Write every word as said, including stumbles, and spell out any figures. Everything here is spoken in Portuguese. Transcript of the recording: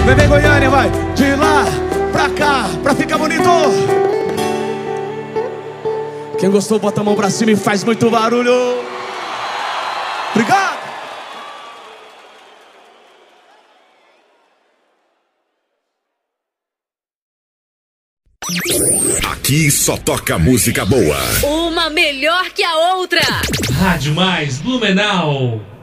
Bebê Goiânia, vai. De lá pra cá, pra ficar bonito. Quem gostou, bota a mão pra cima e faz muito barulho. Obrigado. Aqui só toca música boa. Uma melhor que a outra. Rádio Mais Blumenau.